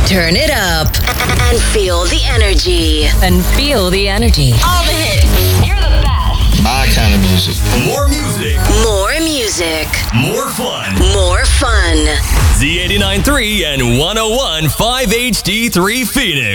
Turn it up and feel the energy. All the hits. You're the best. My kind of music. More music. More music. More fun. More fun. Z89.3 and 101.5 HD3 Phoenix.